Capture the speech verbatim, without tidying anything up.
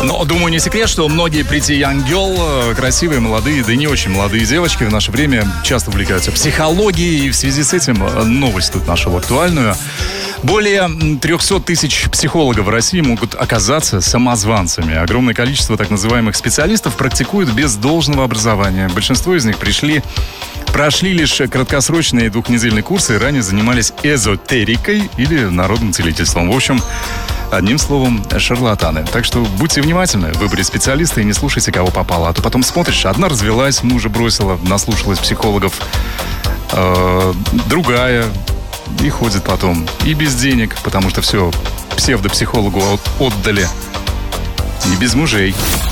Но, думаю, не секрет, что многие Pretty Young Girl, красивые, молодые, да и не очень молодые девочки в наше время часто увлекаются психологией. И в связи с этим новость тут нашел актуальную. Более триста тысяч психологов в России могут оказаться самозванцами. Огромное количество так называемых специалистов практикуют без должного образования. Большинство из них пришли, прошли лишь краткосрочные двухнедельные курсы и ранее занимались эзотерикой или народным целительством. В общем, одним словом, шарлатаны. Так что будьте внимательны в выборе специалиста и не слушайте, кого попало. А то потом смотришь, одна развелась, мужа бросила, наслушалась психологов, э, другая... И ходит потом. И без денег, потому что все псевдопсихологу отдали. И без мужей.